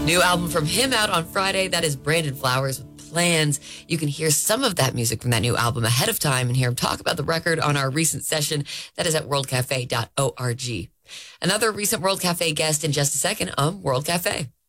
New album from him out on Friday. That is Brandon Flowers with Plans. You can hear some of that music from that new album ahead of time and hear him talk about the record on our recent session. That is at worldcafe.org. Another recent World Cafe guest in just a second on World Cafe.